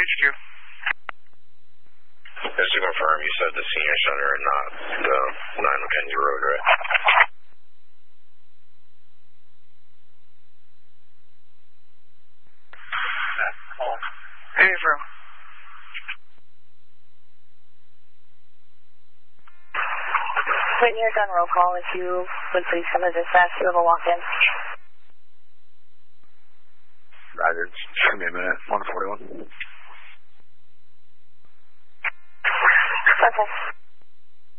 HQ. Just to confirm, you said the senior center and not the 9 Mackenzie Road, right? Hey, bro. When you're done roll call, if you would please come to dispatch, you have a walk-in. Roger, just give me a minute. 141. Okay.